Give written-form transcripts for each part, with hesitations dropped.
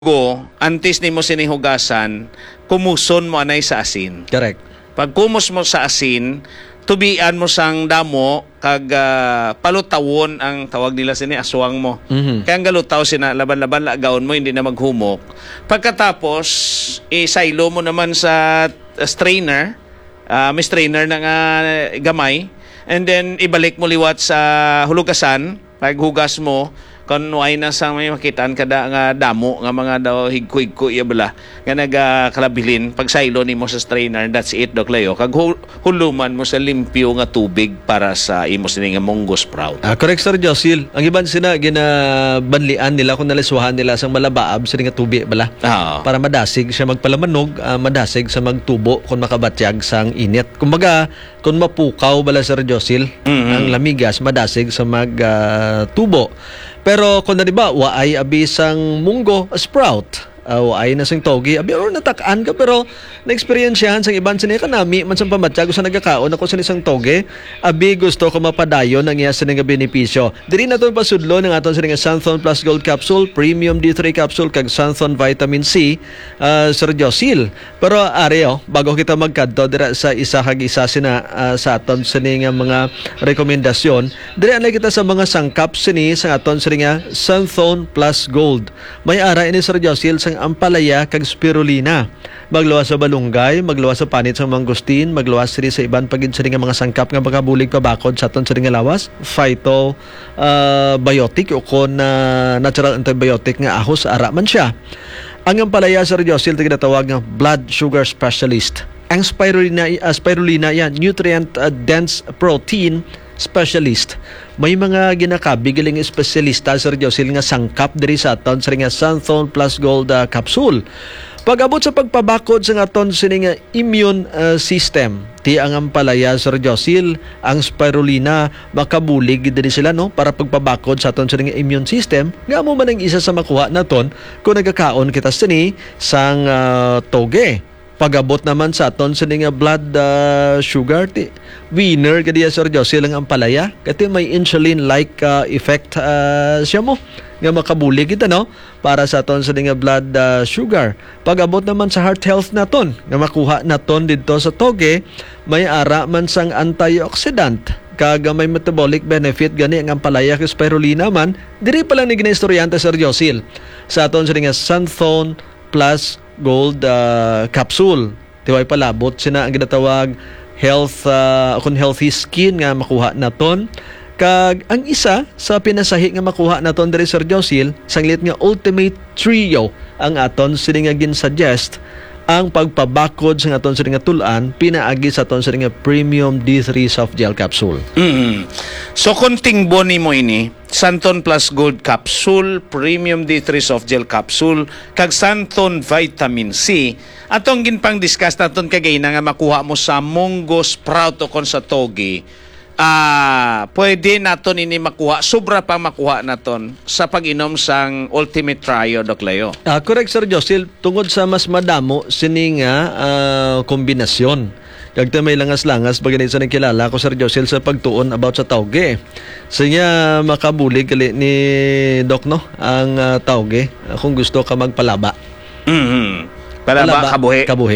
Go, antes ni mo sinihugasan, kumuson mo anay sa asin. Correct. Pag kumus mo sa asin, tubian mo sang damo, kag palutawon ang tawag nila sini aswang mo. Mhm. Kaya ang galutaw sina, laban-laban lagaon mo, hindi na maghumok. Pagkatapos, isaylo mo naman sa strainer, may strainer na nga gamay, and then ibalik mo liwat sa hulugasan, paghugas mo, kung ay na sa may makitaan kada nga damo nga mga daw higko-higko iya bala nga nagkalabilin pag saylo nimo sa strainer, that's it dok layo kag huluman mo sa limpyo nga tubig para sa imo sini nga munggo sprout. Correct, Sir Josil. Ang iban sina ginabanlian nila kung naliswahan nila sang malabaab sa nga tubi bala. Para madasig siya magpalamanog, madasig sa magtubo kung makabatyag sang init. Kumbaga, kung mapukaw bala, Sir Josil, ang lamigas madasig sa magtubo. Pero kung na diba, waay abi sang munggo sprout, waay na sang togi, abi or natakaan ka, pero na-experiensyahan sang iban sini kanami man sang pamatya gusto nagakaon ako sa isang toge, abi gusto ko mapadayon ang iya sini nga benepisyo. Diri na ton pasudlo ng aton sini nga Santhon Plus Gold Capsule, Premium D3 Capsule kag Santhon Vitamin C, Sir Josil. Pero areo, bago kita magkadto dira sa isa kag isa sina sa aton sini nga mga rekomendasyon, diri anay kita sa mga sangkap sini sa aton sini nga Santhon Plus Gold. May ara ini, Sir Josil, sang ampalaya kag spirulina. Magluwas sa balunggay, magluwas sa panit sa mangustin, magluwas sini sa iban pagid sini nga mga sangkap nga makabulig pabakod sa aton sini nga lawas, phyto biotic o kon natural antibiotic nga ahos ara man siya. Ang ampalaya, Sir Josil, tinatawag nga blood sugar specialist. Ang spirulina yan, nutrient dense protein specialist. May mga ginakabigaling espesyalista, Sir Josil, nga sangkap diri sa aton sa nga Santhon Plus Gold Capsule. Pag-abot sa pagpabakod sa aton sini nga immune system, ti ang ampalaya, Sir Josil, ang spirulina makabulig diri sila no para pagpabakod sa aton sini nga immune system. Nga mo man ang isa sa makuha naton kung nagkakaon kita sini sang toge. Pag-abot naman sa aton sa nga blood sugar, ti winner kadiya, Sir Josil, ang ampalaya kasi may insulin-like effect siya mo nga makabulig kita no para sa aton sa nga blood sugar. Pag-abot naman sa heart health naton nga makuha naton didto sa toge, may ara man sang antioxidant kag may metabolic benefit gani ang ampalaya kag spirulina man. Diri pa lang ni ginaistoryante, Sir Josil, sa aton sa nga Santhon Plus Gold Capsule. Tiway palabot sina ang ginatawag health kung healthy skin nga makuha naton. Kag ang isa sa pinasahi nga makuha naton diri, Sir Josil, sanglit nga ultimate trio ang aton sini nga gin-suggest ang pagpabakod sa aton sini nga tulan pinaagi sa aton sini nga Premium D3 Soft Gel Capsule. So konting boni mo ini Santhon Plus Gold Capsule, Premium D3 Soft Gel Capsule, kag Santhon Vitamin C. Atong ginpang discuss naton kagay na nga makuha mo sa munggo sprout o kon sa togi. Pwede naton ini makuha, sobra pa makuha naton sa pag-inom sang Ultimate Trio, Dok Leo. Correct, Sir Josil, tungod sa mas madamo sini nga kombinasyon. Kagta may langas-langas bagay sa nagkilala ko, Sir Josil, sa pagtuon about sa tauge. So niya makabulig kali ni Doc no ang tauge kung gusto ka magpalaba. Palaba kabuhi. Kabuhi.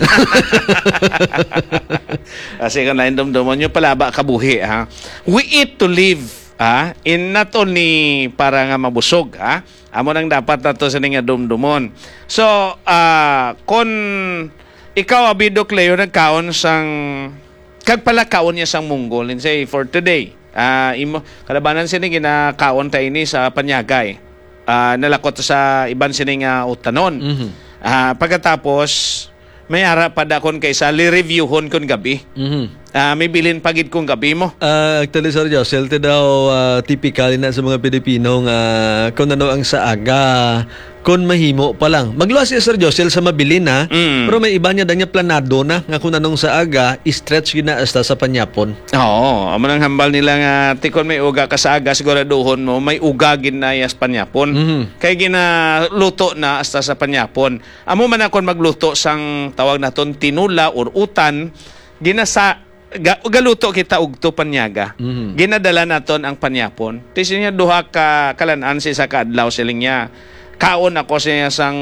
Kasi kung naindumdumon nyo, palaba kabuhi. Ha? We eat to live. In not only para nga mabusog. Amo nang dapat na to sa nga dumdumon. So, kung ikaw, Abidok Leo, nagkaon sang kagpalakaon niya sang munggo. Let's say, for today, kalabanan sini ginakaon tayo ini sa panyagay. Nalakot sa iban sini nga utanon. Pagkatapos, may harap pa dakon kaysa li-reviewhon kon gabi. May bilin pagid kong gabi mo. Actually, Sir Josil, ito daw typical na sa mga Pilipino nga kung ano ang saaga, kung mahimo pa lang. Magluwas siya, Sir Josil, sa mabilin na, pero may iba niya danya planado na nga kung anong saaga, stretch gina hasta sa panyapon. Oo, amo nang hambal nila nga tikon may uga ka sa aga, siguraduhon mo may uga ginayas panyapon. Kay ginaluto na hasta sa panyapon. Amo man akon magluto sang tawag naton tinula or utan, galuto kita ugto panyaga. Ginadala naton ang panyapon. Tisin niya duha ka kalanaan si sa kaadlaw siling niya. kaon ako siya sang